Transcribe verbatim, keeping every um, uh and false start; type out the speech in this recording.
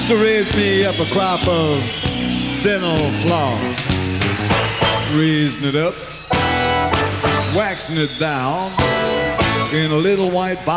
used to raise me up a crop of dental floss, raising it up, waxing it down in a little white box.